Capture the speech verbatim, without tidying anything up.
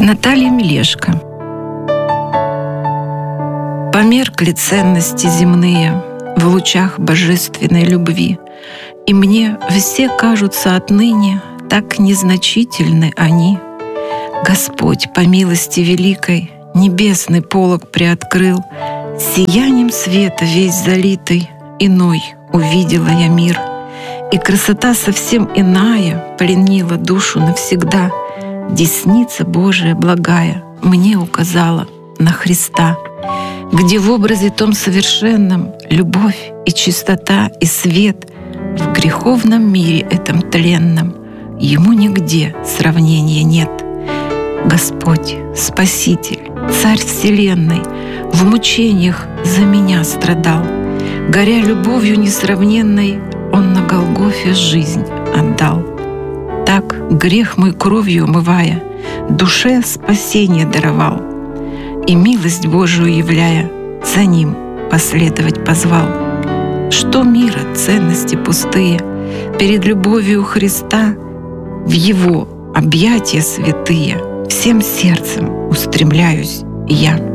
Наталья Мелешко. Померкли ценности земные в лучах божественной любви, и мне все кажутся отныне так незначительны они. Господь, по милости великой, небесный полог приоткрыл, сиянием света весь залитый, иной увидела я мир. И красота совсем иная пленила душу навсегда. Десница Божия благая мне указала на Христа, где в образе том совершенном любовь и чистота и свет в греховном мире этом тленном ему нигде сравнения нет. Господь, Спаситель, Царь Вселенной, в мучениях за меня страдал. Горя любовью несравненной, Он на Голгофе жизнь отдал. Так, грех мой кровью омывая, душе спасение даровал, и милость Божию являя, за Ним последовать позвал. Что мира ценности пустые перед любовью Христа, в Его объятия святые всем сердцем устремляюсь я.